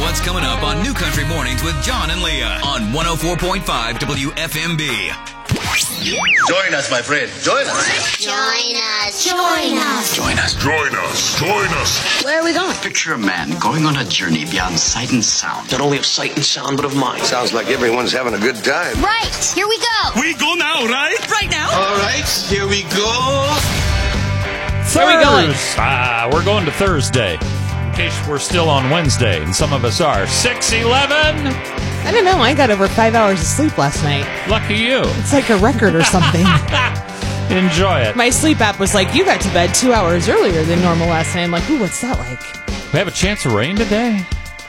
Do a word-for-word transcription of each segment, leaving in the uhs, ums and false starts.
what's coming up on New Country Mornings with John and Leah on one oh four point five W F M B. Join us, my friend. Join us. Join us. Join us. Join us. Join us. Join us. Where are we going? Picture a man going on a journey beyond sight and sound. Not only of sight and sound, but of mind. Sounds like everyone's having a good time. Right. Here we go. We go now, right? Right now. All right, here we go. Where are we going? Uh, we're going to Thursday. In case we're still on Wednesday, and some of us are. six eleven. I don't know. I got over five hours of sleep last night. Lucky you. It's like a record or something. Enjoy it. My sleep app was like, you got to bed two hours earlier than normal last night. I'm like, ooh, what's that like? We have a chance of rain today?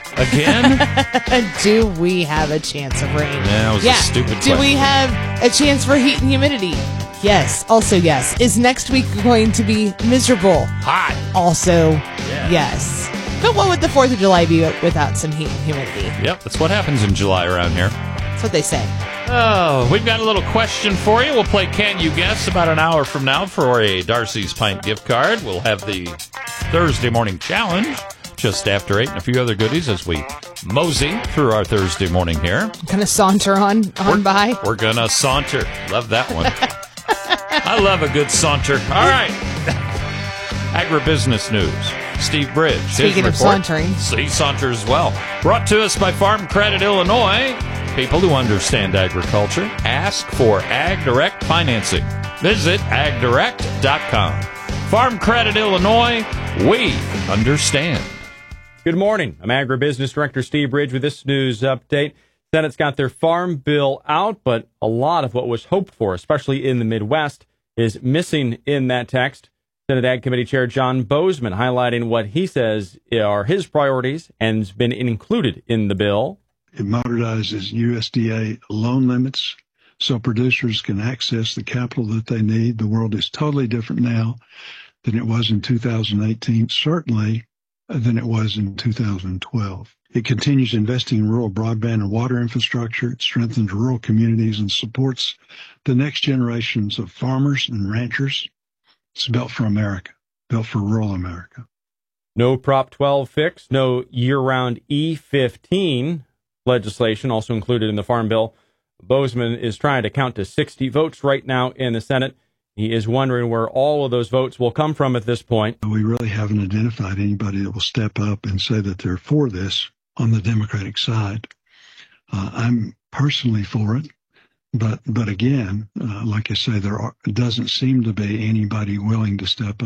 Again? Do we have a chance of rain? Yeah, that was yeah. a stupid Do question. we have a chance for heat and humidity? Yes. Also, yes. Is next week going to be miserable? Hot. Also, Yeah. yes. But what would the fourth of July be without some heat and humidity? Yep, that's what happens in July around here. That's what they say. Oh, we've got a little question for you. We'll play Can You Guess about an hour from now for a Darcy's Pint gift card. We'll have the Thursday morning challenge just after eight and a few other goodies as we mosey through our Thursday morning here. Kind of saunter on, on We're, by. We're going to saunter. Love that one. I love a good saunter. All right. Agribusiness news. Steve Bridge. Speaking his of report. sauntering. He saunters as well. Brought to us by Farm Credit Illinois. People who understand agriculture. Ask for Ag Direct financing. Visit ag direct dot com. Farm Credit Illinois. We understand. Good morning. I'm Agribusiness Director Steve Bridge with this news update. Senate's got their farm bill out, but a lot of what was hoped for, especially in the Midwest, is missing in that text. Senate Ag Committee Chair John Bozeman highlighting what he says are his priorities and has been included in the bill. It modernizes U S D A loan limits so producers can access the capital that they need. The world is totally different now than it was in two thousand eighteen, certainly than it was in two thousand twelve. It continues investing in rural broadband and water infrastructure. It strengthens rural communities and supports the next generations of farmers and ranchers. It's built for America, built for rural America. No Prop twelve fix, no year-round E fifteen legislation also included in the Farm Bill. Bozeman is trying to count to sixty votes right now in the Senate. He is wondering where all of those votes will come from at this point. We really haven't identified anybody that will step up and say that they're for this on the Democratic side. Uh, I'm personally for it. But but again, uh, like I say, there are, doesn't seem to be anybody willing to step up.